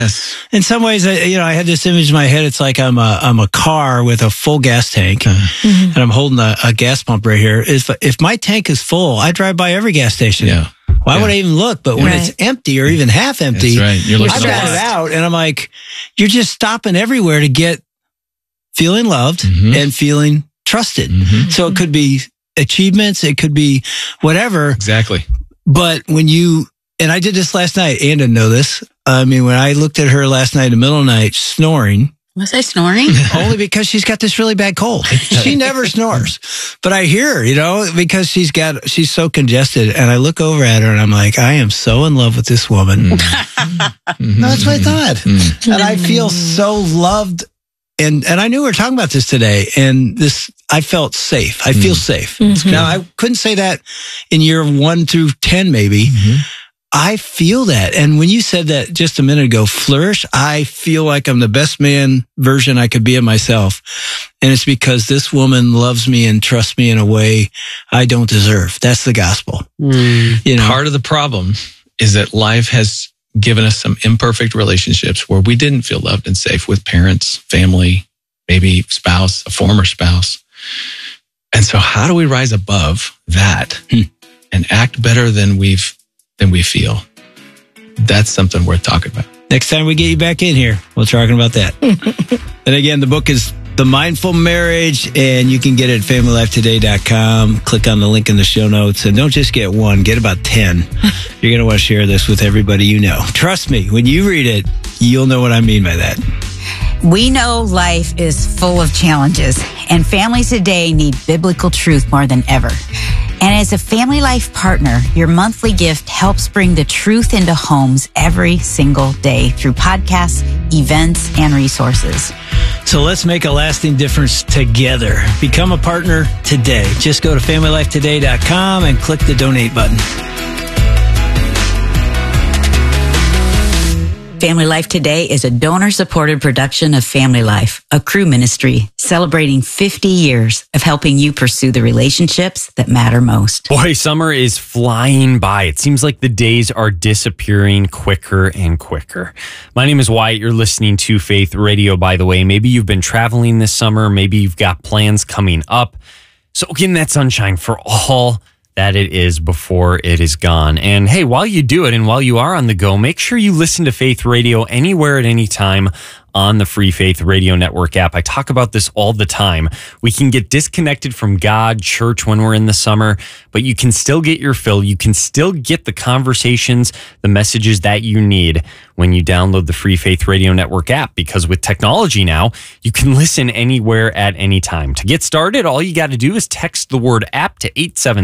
Yes. In some ways, I had this image in my head. It's like I'm a car with a full gas tank, and I'm holding a gas pump right here. If my tank is full, I drive by every gas station. Yeah. Why would I even look? But when it's empty or even half empty, that's right. I got it out, and I'm like, you're just stopping everywhere to get feeling loved and feeling trusted. So it could be achievements, it could be whatever. Exactly. But and I did this last night, Ann didn't know this. I mean, when I looked at her last night in the middle of the night snoring. Was I snoring? Only because she's got this really bad cold. She never snores. But I hear her, because she's so congested. And I look over at her and I'm like, I am so in love with this woman. That's what I thought. And I feel so loved. And I knew we were talking about this today. And I felt safe. I feel safe. Now, I couldn't say that in year 1 through 10, maybe. I feel that. And when you said that just a minute ago, flourish, I feel like I'm the best man version I could be of myself. And it's because this woman loves me and trusts me in a way I don't deserve. That's the gospel. Part of the problem is that life has given us some imperfect relationships where we didn't feel loved and safe with parents, family, maybe spouse, a former spouse. And so how do we rise above that and act better than we feel? That's something worth talking about. Next time we get you back in here, we'll talk about that. And again, the book is The Mindful Marriage, and you can get it at familylifetoday.com. Click on the link in the show notes, and don't just get one, get about 10. You're going to want to share this with everybody you know. Trust me, when you read it, you'll know what I mean by that. We know life is full of challenges, and families today need biblical truth more than ever. And as a Family Life partner, your monthly gift helps bring the truth into homes every single day through podcasts, events, and resources. So let's make a lasting difference together. Become a partner today. Just go to familylifetoday.com and click the donate button. Family Life Today is a donor-supported production of Family Life, a crew ministry celebrating 50 years of helping you pursue the relationships that matter most. Boy, summer is flying by. It seems like the days are disappearing quicker and quicker. My name is Wyatt. You're listening to Faith Radio, by the way. Maybe you've been traveling this summer. Maybe you've got plans coming up. Soak in that sunshine for all that it is before it is gone. And hey, while you do it and while you are on the go, make sure you listen to Faith Radio anywhere at any time on the Free Faith Radio Network app. I talk about this all the time. We can get disconnected from God, church when we're in the summer, but you can still get your fill. You can still get the conversations, the messages that you need when you download the Free Faith Radio Network app, because with technology now, you can listen anywhere at any time. To get started, all you got to do is text the word app to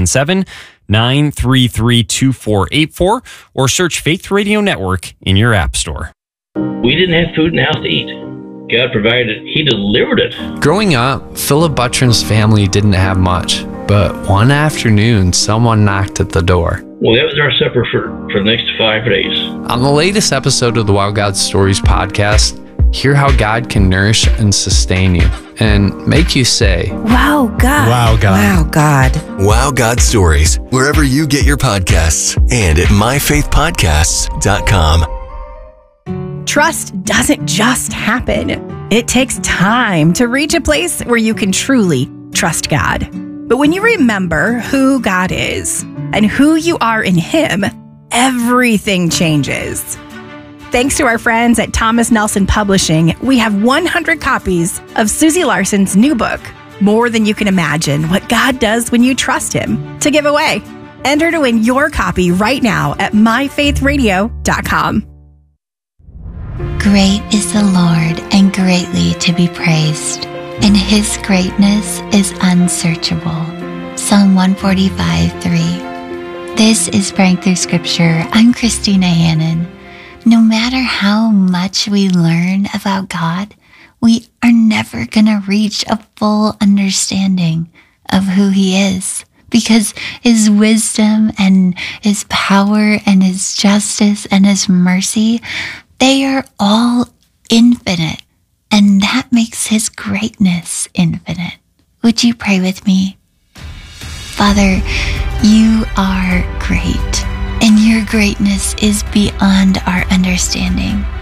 877-933-2484 or search Faith Radio Network in your app store. We didn't have food in the house to eat. God provided it. He delivered it. Growing up, Philip Butron's family didn't have much, but one afternoon, someone knocked at the door. Well, that was our supper for the next 5 days. On the latest episode of the Wow God Stories podcast, hear how God can nourish and sustain you and make you say, Wow, God. Wow, God. Wow, God. Wow God Stories, wherever you get your podcasts and at myfaithpodcasts.com. Trust doesn't just happen. It takes time to reach a place where you can truly trust God. But when you remember who God is and who you are in Him, everything changes. Thanks to our friends at Thomas Nelson Publishing, we have 100 copies of Susie Larson's new book, More Than You Can Imagine, What God Does When You Trust Him, to give away. Enter to win your copy right now at myfaithradio.com. Great is the Lord and greatly to be praised, and His greatness is unsearchable. Psalm 145:3. This is Praying Through Scripture. I'm Christina Hannon. No matter how much we learn about God, we are never going to reach a full understanding of who He is, because His wisdom and His power and His justice and His mercy, they are all infinite, and that makes His greatness infinite. Would you pray with me? Father, You are great, and Your greatness is beyond our understanding.